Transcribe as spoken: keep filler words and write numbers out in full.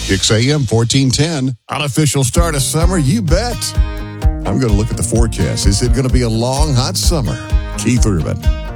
six a.m. fourteen ten. Unofficial start of summer, you bet. I'm going to look at the forecast. Is it going to be a long, hot summer? Keith Urban.